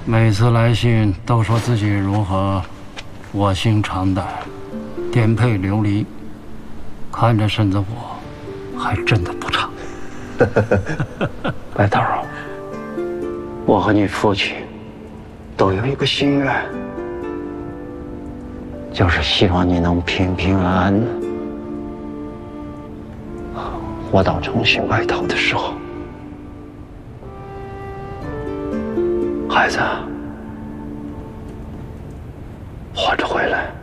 每次来信都说自己如何卧薪尝胆、颠沛流离，看着身子我还真的不差。白头，我和你父亲都有一个心愿，就是希望你能平平安安的活到重新白头的时候。孩子，活着回来。